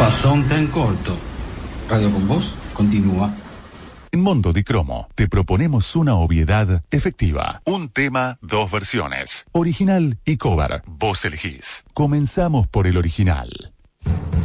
Pasó un tren corto. Radio con Voz continúa. En Mondo di Cromo te proponemos una obviedad efectiva. Un tema, dos versiones. Original y cover. Vos elegís. Comenzamos por el original.